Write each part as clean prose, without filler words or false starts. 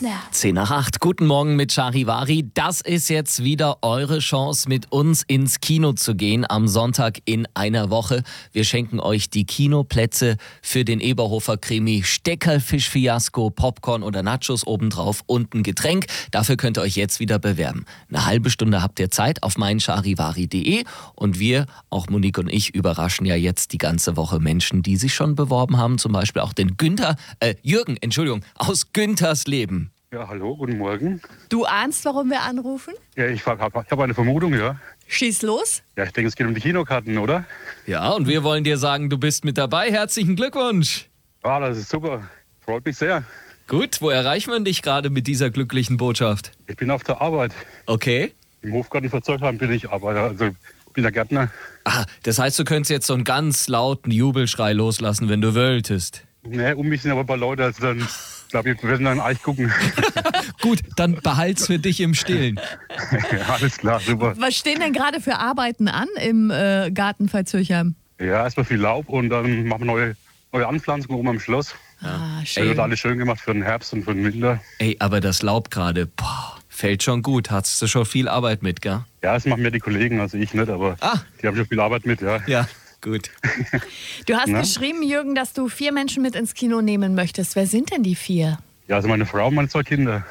Snap. 10:08. Guten Morgen mit Charivari. Das ist jetzt wieder eure Chance, mit uns ins Kino zu gehen am Sonntag in einer Woche. Wir schenken euch die Kinoplätze für den Eberhofer-Krimi Steckerlfisch-Fiasko, Popcorn oder Nachos obendrauf und ein Getränk. Dafür könnt ihr euch jetzt wieder bewerben. Eine halbe Stunde habt ihr Zeit auf meincharivari.de und wir, auch Monique und ich, überraschen ja jetzt die ganze Woche Menschen, die sich schon beworben haben. Zum Beispiel auch den Jürgen, aus Günthers Leben. Ja, hallo, guten Morgen. Du ahnst, warum wir anrufen? Ja, ich hab eine Vermutung, ja. Schieß los. Ja, ich denke, es geht um die Kinokarten, oder? Ja, und wir wollen dir sagen, du bist mit dabei. Herzlichen Glückwunsch. Ah, das ist super. Freut mich sehr. Gut, wo erreichen wir dich gerade mit dieser glücklichen Botschaft? Ich bin auf der Arbeit. Okay. Im Hofgarten für Zeugheim bin ich Arbeiter, also ich bin der Gärtner. Ah, das heißt, du könntest jetzt so einen ganz lauten Jubelschrei loslassen, wenn du wolltest. Ne, um mich sind aber ein paar Leute, also dann glaube ich, wir werden dann Eich gucken. Gut, dann behalt's für dich im Stillen. Ja, alles klar, super. Was stehen denn gerade für Arbeiten an im Garten Veitshöchheim? Ja, erstmal viel Laub und dann machen wir neue Anpflanzungen oben am Schloss. Ah, Das schön. wird alles schön gemacht für den Herbst und für den Winter. Ey, aber das Laub gerade, fällt schon gut. Hattest du schon viel Arbeit mit, gell? Ja, das machen mir die Kollegen, also ich nicht, aber die haben schon viel Arbeit mit, ja. Ja, gut. Du hast Na? geschrieben, Jürgen, dass du 4 Menschen mit ins Kino nehmen möchtest. Wer sind denn die 4? Ja, also meine Frau und meine 2 Kinder.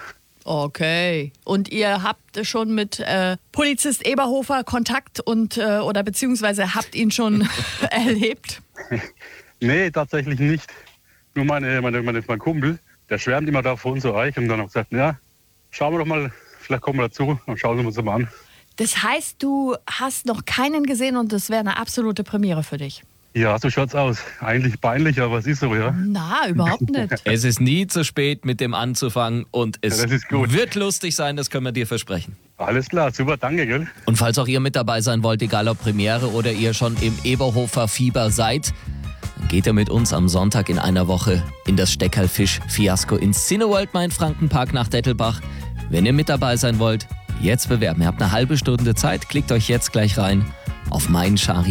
Okay. Und ihr habt schon mit Polizist Eberhofer Kontakt und oder beziehungsweise habt ihn schon erlebt? Nee, tatsächlich nicht. Nur mein Kumpel, der schwärmt immer davon zu euch und dann hat gesagt, ja, schauen wir doch mal, vielleicht kommen wir dazu und schauen wir uns das mal an. Das heißt, du hast noch keinen gesehen und das wäre eine absolute Premiere für dich. Ja, so schaut's aus. Eigentlich peinlich, aber es ist so, ja. Na, überhaupt nicht. Es ist nie zu spät, mit dem anzufangen und es Ja, das ist gut. wird lustig sein, das können wir dir versprechen. Alles klar, super, danke, gell? Und falls auch ihr mit dabei sein wollt, egal ob Premiere oder ihr schon im Eberhofer Fieber seid, dann geht ihr mit uns am Sonntag in einer Woche in das Steckerlfisch-Fiasko ins Cineworld Main-Frankenpark nach Dettelbach. Wenn ihr mit dabei sein wollt, jetzt bewerben. Ihr habt eine halbe Stunde Zeit, klickt euch jetzt gleich rein auf meincharivari.de.